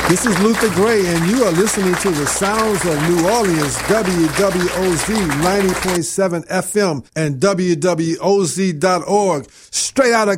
This is Luther Gray, and you are listening to the sounds of New Orleans, WWOZ 90.7 FM and WWOZ.org. Straight out of